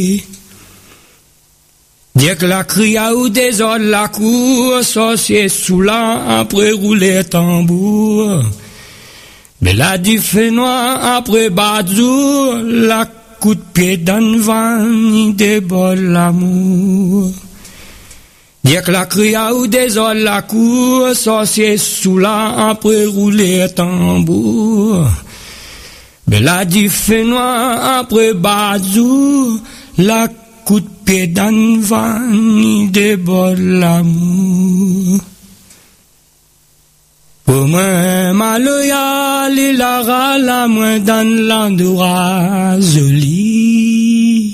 Dès que la cria ou désordre la cour, sorcier sous la, après rouler tambour. Mais la du fait noir, après badou, la coup de pied dans vent, il déborde l'amour. Dès que la cria ou désordre la cour, sorcier sous la, après rouler tambour. Mais la du fait noir, après badou, la coup de pied dans le vent, il déborde l'amour. Pour moi, ma loyale, il aura la main dans l'endroit joli.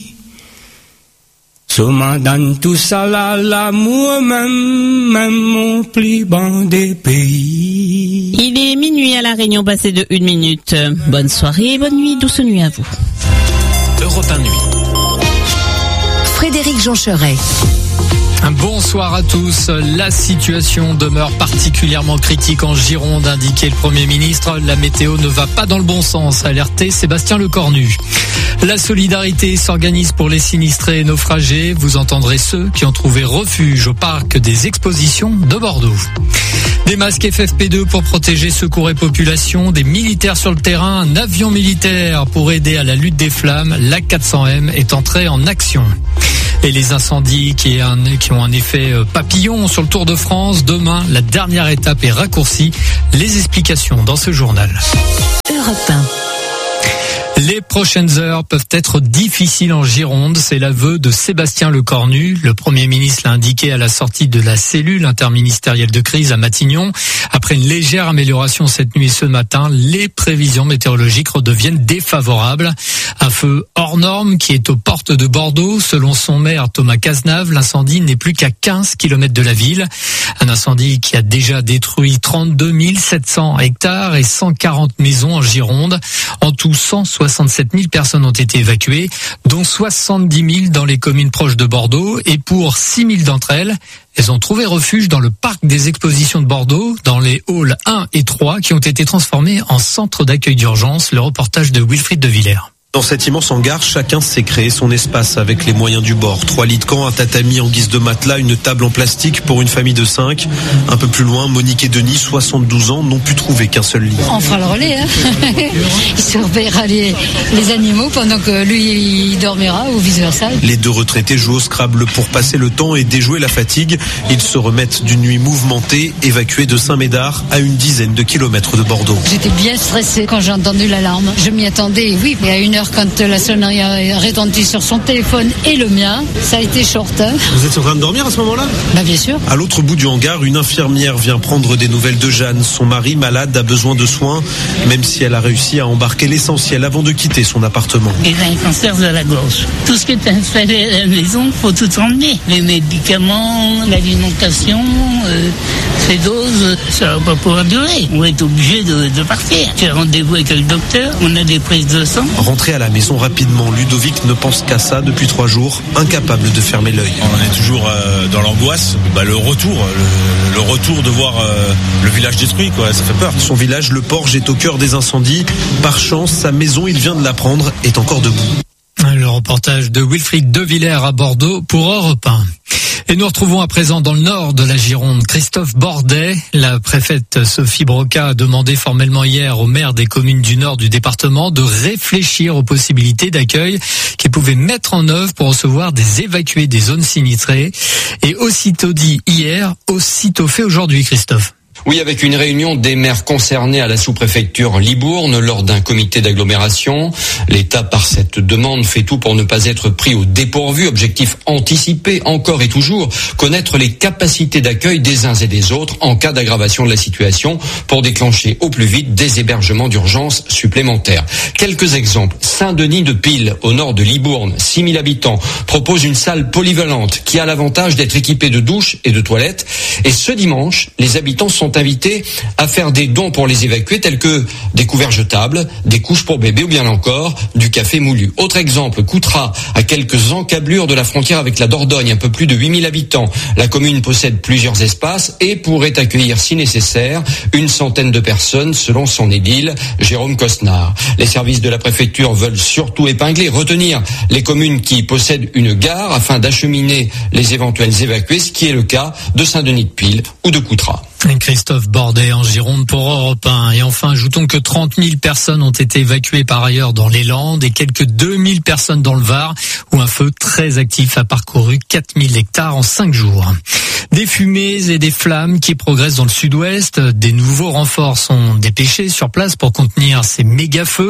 Sûrement dans tout ça, l'amour, même mon plus bon des pays. Il est minuit à La Réunion, passé de 1 minute. Bonne soirée, bonne nuit, douce nuit à vous. Europe 1 Nuit. Frédéric Joncheret. Bonsoir à tous. La situation demeure particulièrement critique en Gironde, indiquait le Premier ministre. La météo ne va pas dans le bon sens, alerté Sébastien Lecornu. La solidarité s'organise pour les sinistrés et naufragés. Vous entendrez ceux qui ont trouvé refuge au parc des expositions de Bordeaux. Des masques FFP2 pour protéger secours et population, des militaires sur le terrain, un avion militaire pour aider à la lutte des flammes. La 400M est entrée en action. Et les incendies qui ont un effet papillon sur le Tour de France. Demain, la dernière étape est raccourcie. Les explications dans ce journal. Europe 1. Les prochaines heures peuvent être difficiles en Gironde, c'est l'aveu de Sébastien Lecornu. Le Premier ministre l'a indiqué à la sortie de la cellule interministérielle de crise à Matignon. Après une légère amélioration cette nuit et ce matin, les prévisions météorologiques redeviennent défavorables. Un feu hors norme qui est aux portes de Bordeaux. Selon son maire Thomas Cazenave, l'incendie n'est plus qu'à 15 km de la ville. Un incendie qui a déjà détruit 32 700 hectares et 140 maisons en Gironde. En tout, 167 000 personnes ont été évacuées, dont 70 000 dans les communes proches de Bordeaux. Et pour 6 000 d'entre elles, elles ont trouvé refuge dans le parc des expositions de Bordeaux, dans les halls 1 et 3 qui ont été transformés en centre d'accueil d'urgence. Le reportage de Wilfried de Villers. Dans cet immense hangar, chacun s'est créé son espace avec les moyens du bord. 3 lits de camp, un tatami en guise de matelas, une table en plastique pour une famille de 5. Un peu plus loin, Monique et Denis, 72 ans, n'ont pu trouver qu'un seul lit. On fera le relais, hein. Il surveillera les animaux pendant que lui, il dormira ou vice-versa. Les deux retraités jouent au Scrabble pour passer le temps et déjouer la fatigue. Ils se remettent d'une nuit mouvementée, évacués de Saint-Médard à une dizaine de kilomètres de Bordeaux. J'étais bien stressée quand j'ai entendu l'alarme. Je m'y attendais, oui, mais à 1h quand la sonnerie a retenti sur son téléphone et le mien, ça a été short. Hein. Vous êtes en train de dormir à ce moment-là ? Bah bien sûr. À l'autre bout du hangar, une infirmière vient prendre des nouvelles de Jeanne. Son mari, malade, a besoin de soins, même si elle a réussi à embarquer l'essentiel avant de quitter son appartement. Il a un cancer de la gorge. Tout ce qui est installé à la maison, faut tout emmener. Les médicaments, l'alimentation, ces doses, ça va pas pouvoir durer. On va être obligé de partir. J'ai rendez-vous avec le docteur, on a des prises de sang. Rentré à la maison rapidement, Ludovic ne pense qu'à ça depuis 3 jours, incapable de fermer l'œil. On est toujours dans l'angoisse, le retour de voir le village détruit, quoi, ça fait peur. Son village, le Porge, est au cœur des incendies. Par chance, sa maison, il vient de l'apprendre, est encore debout. Le reportage de Wilfried de Villers à Bordeaux pour Europe 1. Et nous retrouvons à présent dans le nord de la Gironde Christophe Bordet. La préfète Sophie Broca a demandé formellement hier aux maires des communes du nord du département de réfléchir aux possibilités d'accueil qu'ils pouvaient mettre en œuvre pour recevoir des évacués des zones sinistrées. Et aussitôt dit hier, aussitôt fait aujourd'hui, Christophe. Oui, avec une réunion des maires concernés à la sous-préfecture Libourne lors d'un comité d'agglomération. L'État, par cette demande, fait tout pour ne pas être pris au dépourvu. Objectif anticipé, encore et toujours, connaître les capacités d'accueil des uns et des autres en cas d'aggravation de la situation pour déclencher au plus vite des hébergements d'urgence supplémentaires. Quelques exemples. Saint-Denis de Pile, au nord de Libourne, 6 000 habitants, propose une salle polyvalente qui a l'avantage d'être équipée de douches et de toilettes. Et ce dimanche, les habitants sont sont invités à faire des dons pour les évacuer, tels que des couverts jetables, des couches pour bébés ou bien encore du café moulu. Autre exemple, Coutras, à quelques encablures de la frontière avec la Dordogne, un peu plus de 8000 habitants. La commune possède plusieurs espaces et pourrait accueillir, si nécessaire, une centaine de personnes, selon son édile, Jérôme Cosnard. Les services de la préfecture veulent surtout épingler, retenir les communes qui possèdent une gare afin d'acheminer les éventuels évacués, ce qui est le cas de Saint-Denis-de-Pile ou de Coutras. Christophe Bordet en Gironde pour Europe 1. Et enfin, ajoutons que 30 000 personnes ont été évacuées par ailleurs dans les Landes et quelques 2000 personnes dans le Var, où un feu très actif a parcouru 4000 hectares en 5 jours. Des fumées et des flammes qui progressent dans le sud-ouest. Des nouveaux renforts sont dépêchés sur place pour contenir ces méga-feux.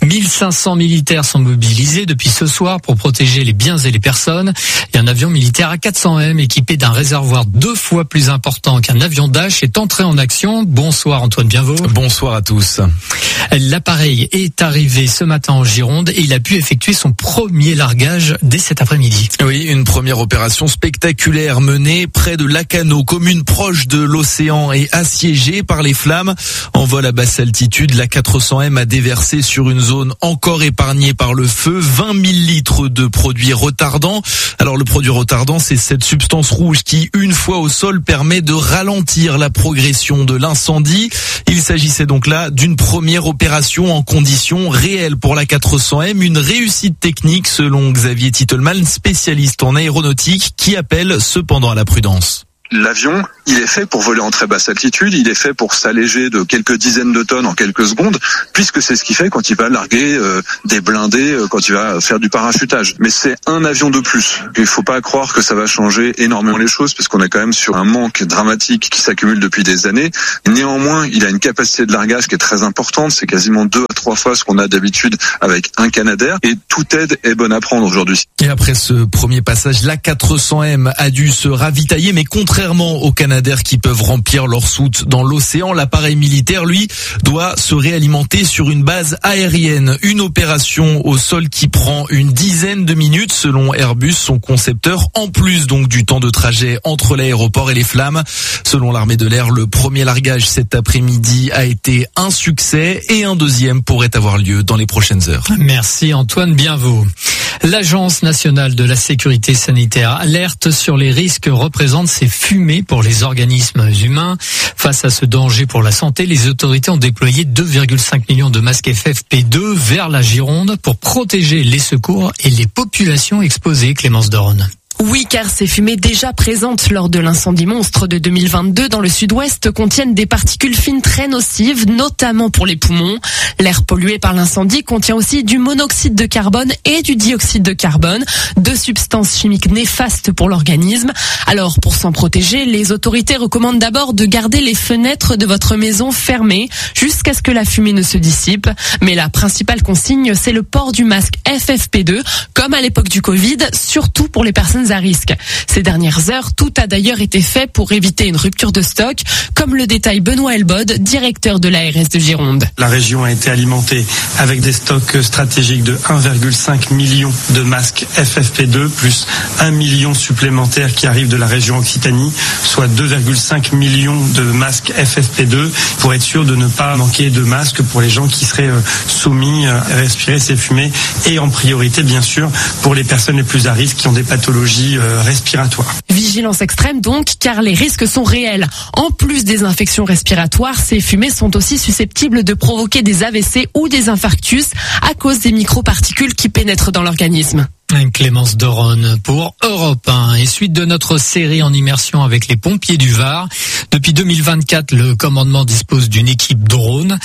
1500 militaires sont mobilisés depuis ce soir pour protéger les biens et les personnes. Et un avion militaire A400M équipé d'un réservoir 2 fois plus important qu'un avion Dash est entré en action. Bonsoir Antoine Bienvaux. Bonsoir à tous. L'appareil est arrivé ce matin en Gironde et il a pu effectuer son premier largage dès cet après-midi. Oui, une première opération spectaculaire menée près de Lacanau, commune proche de l'océan et assiégée par les flammes. En vol à basse altitude, l'A400M a déversé sur une zone encore épargnée par le feu 20 000 litres de produits retardants. Alors le produit retardant, c'est cette substance rouge qui, une fois au sol, permet de ralentir la progression de l'incendie. Il s'agissait donc là d'une première opération en conditions réelles pour l'A400M, une réussite technique selon Xavier Titelman, spécialiste en aéronautique, qui appelle cependant à la prudence. L'avion, il est fait pour voler en très basse altitude, il est fait pour s'alléger de quelques dizaines de tonnes en quelques secondes, puisque c'est ce qu'il fait quand il va larguer des blindés, quand il va faire du parachutage. Mais c'est un avion de plus. Il faut pas croire que ça va changer énormément les choses, parce qu'on est quand même sur un manque dramatique qui s'accumule depuis des années. Néanmoins, il a une capacité de largage qui est très importante, c'est quasiment 2 à 3 fois ce qu'on a d'habitude avec un Canadair, et toute aide est bonne à prendre aujourd'hui. Et après ce premier passage, l'A400M a dû se ravitailler, mais contrairement aux Canadair qui peuvent remplir leur soute dans l'océan, l'appareil militaire, lui, doit se réalimenter sur une base aérienne. Une opération au sol qui prend une dizaine de minutes selon Airbus, son concepteur, en plus donc du temps de trajet entre l'aéroport et les flammes. Selon l'armée de l'air, le premier largage cet après-midi a été un succès et un deuxième pourrait avoir lieu dans les prochaines heures. Merci Antoine Bienvaux. L'Agence nationale de la sécurité sanitaire alerte sur les risques que représentent ces fumées pour les organismes humains. Face à ce danger pour la santé, les autorités ont déployé 2,5 millions de masques FFP2 vers la Gironde pour protéger les secours et les populations exposées. Clémence Doron. Oui, car ces fumées déjà présentes lors de l'incendie monstre de 2022 dans le sud-ouest contiennent des particules fines très nocives, notamment pour les poumons. L'air pollué par l'incendie contient aussi du monoxyde de carbone et du dioxyde de carbone, 2 substances chimiques néfastes pour l'organisme. Alors, pour s'en protéger, les autorités recommandent d'abord de garder les fenêtres de votre maison fermées jusqu'à ce que la fumée ne se dissipe. Mais la principale consigne, c'est le port du masque FFP2, comme à l'époque du Covid, surtout pour les personnes à risque. Ces dernières heures, tout a d'ailleurs été fait pour éviter une rupture de stock, comme le détaille Benoît Elbode, directeur de l'ARS de Gironde. La région a été alimentée avec des stocks stratégiques de 1,5 million de masques FFP2, plus 1 million supplémentaires qui arrivent de la région Occitanie, soit 2,5 millions de masques FFP2, pour être sûr de ne pas manquer de masques pour les gens qui seraient soumis à respirer ces fumées, et en priorité, bien sûr, pour les personnes les plus à risque qui ont des pathologies respiratoires. Vigilance extrême donc, car les risques sont réels. En plus des infections respiratoires, ces fumées sont aussi susceptibles de provoquer des AVC ou des infarctus à cause des microparticules qui pénètrent dans l'organisme. Clémence Doron pour Europe 1. Et suite de notre série en immersion avec les pompiers du Var. Depuis 2024, le commandement dispose d'une équipe drone,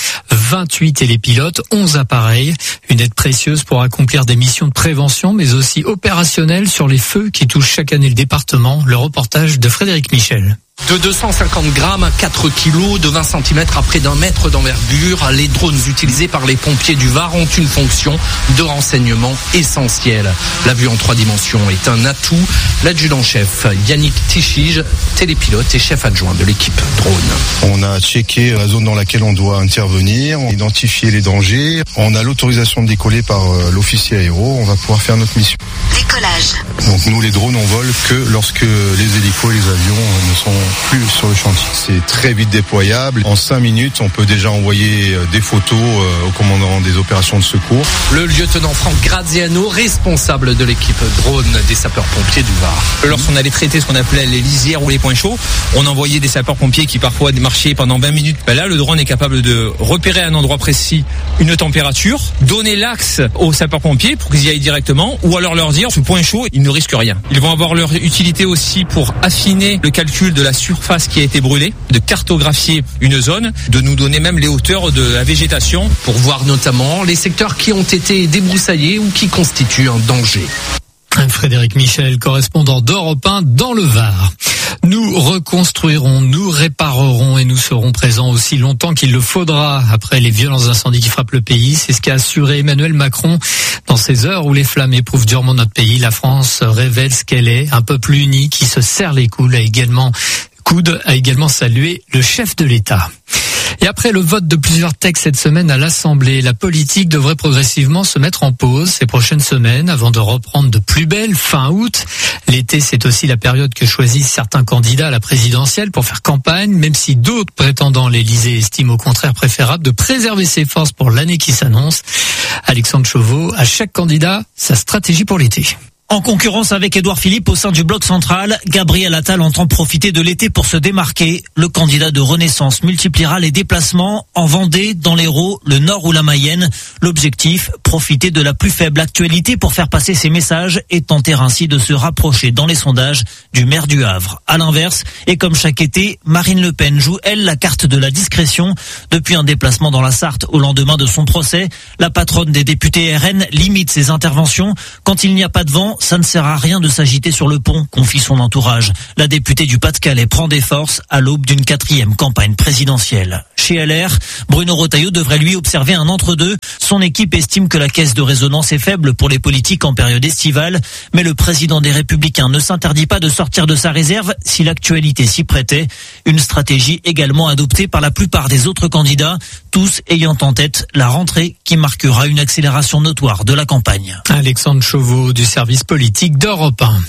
28 télépilotes, 11 appareils. Une aide précieuse pour accomplir des missions de prévention, mais aussi opérationnelles sur les feux qui touchent chaque année le département. Le reportage de Frédéric Michel. De 250 grammes à 4 kilos, de 20 cm à près d'1 mètre d'envergure, les drones utilisés par les pompiers du Var ont une fonction de renseignement essentielle. La vue en 3 dimensions est un atout. L'adjudant-chef Yannick Tichige, télépilote et chef adjoint de l'équipe drone. On a checké la zone dans laquelle on doit intervenir, on a identifié les dangers, on a l'autorisation de décoller par l'officier aéro, on va pouvoir faire notre mission. Décollage. Donc nous, les drones, on vole que lorsque les hélicos et les avions ne sont plus sur le chantier. C'est très vite déployable. En 5 minutes, on peut déjà envoyer des photos au commandant des opérations de secours. Le lieutenant Franck Graziano, responsable de l'équipe drone des sapeurs-pompiers du Var. Lorsqu'on allait traiter ce qu'on appelait les lisières ou les points chauds, on envoyait des sapeurs-pompiers qui parfois marchaient pendant 20 minutes. Là, le drone est capable de repérer à un endroit précis une température, donner l'axe aux sapeurs-pompiers pour qu'ils y aillent directement, ou alors leur dire ce point chaud, ils ne risquent rien. Ils vont avoir leur utilité aussi pour affiner le calcul de la surface qui a été brûlée, de cartographier une zone, de nous donner même les hauteurs de la végétation. Pour voir notamment les secteurs qui ont été débroussaillés ou qui constituent un danger. Frédéric Michel, correspondant d'Europe 1 dans le Var. Nous reconstruirons, nous réparerons et nous serons présents aussi longtemps qu'il le faudra après les violents incendies qui frappent le pays. C'est ce qu'a assuré Emmanuel Macron dans ces heures où les flammes éprouvent durement notre pays. La France révèle ce qu'elle est, un peuple uni qui se serre les coudes, a également salué le chef de l'État. Et après le vote de plusieurs textes cette semaine à l'Assemblée, la politique devrait progressivement se mettre en pause ces prochaines semaines avant de reprendre de plus belle fin août. L'été, c'est aussi la période que choisissent certains candidats à la présidentielle pour faire campagne, même si d'autres prétendants à l'Élysée estiment au contraire préférable de préserver ses forces pour l'année qui s'annonce. Alexandre Chauveau, à chaque candidat, sa stratégie pour l'été. En concurrence avec Édouard Philippe au sein du bloc central, Gabriel Attal entend profiter de l'été pour se démarquer. Le candidat de Renaissance multipliera les déplacements en Vendée, dans l'Hérault, le Nord ou la Mayenne. L'objectif, profiter de la plus faible actualité pour faire passer ses messages et tenter ainsi de se rapprocher dans les sondages du maire du Havre. À l'inverse, et comme chaque été, Marine Le Pen joue, elle, la carte de la discrétion. Depuis un déplacement dans la Sarthe au lendemain de son procès, la patronne des députés RN limite ses interventions. Quand il n'y a pas de vent, ça ne sert à rien de s'agiter sur le pont, confie son entourage. La députée du Pas-de-Calais prend des forces à l'aube d'une 4e campagne présidentielle. Chez LR, Bruno Retailleau devrait lui observer un entre-deux. Son équipe estime que la caisse de résonance est faible pour les politiques en période estivale, mais le président des Républicains ne s'interdit pas de sortir de sa réserve si l'actualité s'y prêtait. Une stratégie également adoptée par la plupart des autres candidats, tous ayant en tête la rentrée qui marquera une accélération notoire de la campagne. Alexandre Chauveau du service politique d'Europe 1.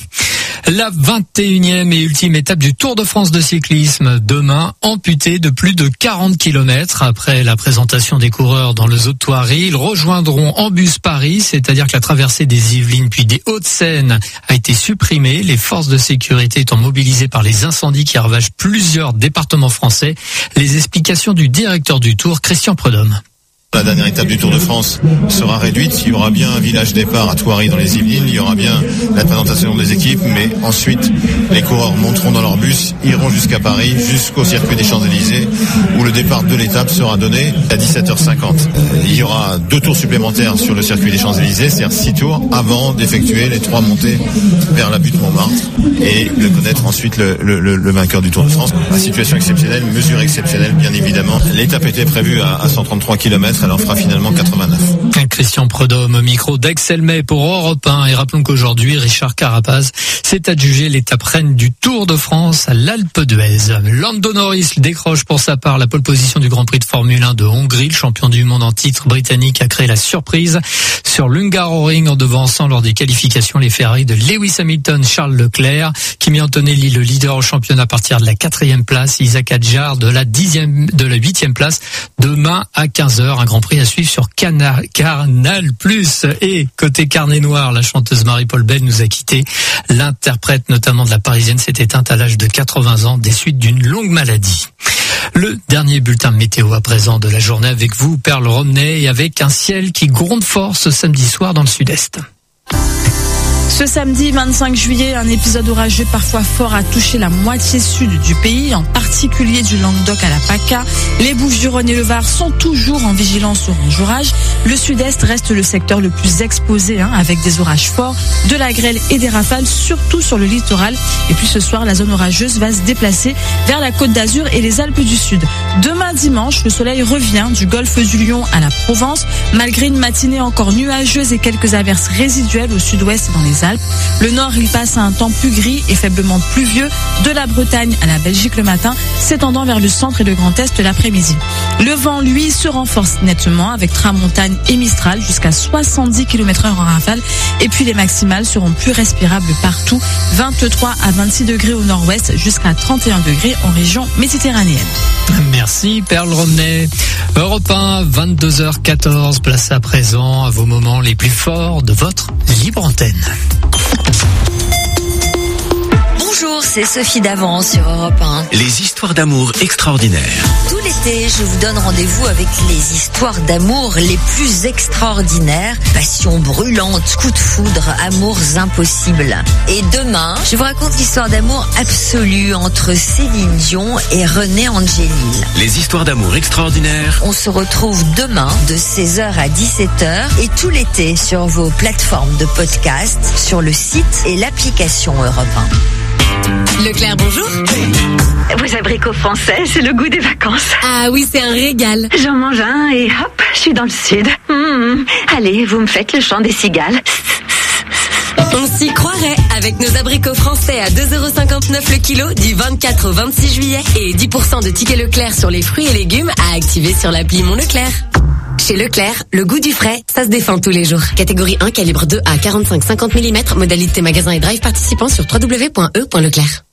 La 21e et ultime étape du Tour de France de cyclisme, demain, amputée de plus de 40 km. Après la présentation des coureurs dans le Zottoirie, ils rejoindront en bus Paris, c'est-à-dire que la traversée des Yvelines puis des Hauts-de-Seine a été supprimée. Les forces de sécurité étant mobilisées par les incendies qui ravagent plusieurs départements français. Les explications du directeur du Tour, Christian Prudhomme. La dernière étape du Tour de France sera réduite. Il y aura bien un village départ à Thoiry dans les Yvelines. Il y aura bien la présentation des équipes. Mais ensuite, les coureurs monteront dans leur bus, iront jusqu'à Paris, jusqu'au circuit des Champs-Élysées, où le départ de l'étape sera donné à 17h50. Il y aura 2 tours supplémentaires sur le circuit des Champs-Élysées, c'est-à-dire 6 tours avant d'effectuer les 3 montées vers la butte Montmartre et de connaître ensuite le vainqueur du Tour de France. La situation exceptionnelle, mesure exceptionnelle, bien évidemment. L'étape était prévue à 133 km. Elle en fera finalement 89. Christian Prudhomme au micro d'Axel May pour Europe 1. Et rappelons qu'aujourd'hui, Richard Carapaz s'est adjugé l'étape reine du Tour de France à l'Alpe d'Huez. Lando Norris décroche pour sa part la pole position du Grand Prix de Formule 1 de Hongrie. Le champion du monde en titre britannique a créé la surprise sur l'Hungaroring en devançant lors des qualifications les Ferrari de Lewis Hamilton, Charles Leclerc, Kimi Antonelli, le leader au championnat à partir de la 4e place, Isaac Hadjar de la 8e place. Demain à 15h, un Grand Prix à suivre sur Canal+. Et côté Carnet Noir, la chanteuse Marie-Paul Bell nous a quittés. L'interprète notamment de la Parisienne s'est éteinte à l'âge de 80 ans des suites d'une longue maladie. Le dernier bulletin météo à présent de la journée avec vous, Perle Romney, et avec un ciel qui gronde fort ce samedi soir dans le sud-est. Ce samedi 25 juillet, un épisode orageux parfois fort a touché la moitié sud du pays, en particulier du Languedoc à la PACA. Les Bouches-du-Rhône et le Var sont toujours en vigilance orange orage. Le sud-est reste le secteur le plus exposé, avec des orages forts, de la grêle et des rafales, surtout sur le littoral. Et puis ce soir, la zone orageuse va se déplacer vers la Côte d'Azur et les Alpes du Sud. Demain dimanche, le soleil revient du golfe du Lion à la Provence, malgré une matinée encore nuageuse et quelques averses résiduelles au sud-ouest et dans les Alpes. Le nord, il passe à un temps plus gris et faiblement pluvieux, de la Bretagne à la Belgique le matin, s'étendant vers le centre et le Grand Est l'après-midi. Le vent, lui, se renforce nettement avec tramontagne et mistral jusqu'à 70 km/h en rafale. Et puis les maximales seront plus respirables partout, 23 à 26 degrés au nord-ouest jusqu'à 31 degrés en région méditerranéenne. Merci Perle Romney. Europe 1, 22h14, place à présent à vos moments les plus forts de votre libre antenne. Bonjour, c'est Sophie Davant sur Europe 1. Les histoires d'amour extraordinaires. Tout l'été, je vous donne rendez-vous avec les histoires d'amour les plus extraordinaires. Passion brûlante, coup de foudre, amours impossibles. Et demain, je vous raconte l'histoire d'amour absolue entre Céline Dion et René Angélil. Les histoires d'amour extraordinaires. On se retrouve demain de 16h à 17h et tout l'été sur vos plateformes de podcast, sur le site et l'application Europe 1. Leclerc, bonjour. Vos abricots français, c'est le goût des vacances. Ah oui, c'est un régal. J'en mange un et hop, je suis dans le sud. Allez, vous me faites le chant des cigales. On s'y croirait avec nos abricots français à 2,59€ le kilo du 24 au 26 juillet et 10% de tickets Leclerc sur les fruits et légumes à activer sur l'appli Mon Leclerc. Chez Leclerc, le goût du frais, ça se défend tous les jours. Catégorie 1, calibre 2 à 45-50 mm, modalité magasin et drive participant sur www.e.leclerc.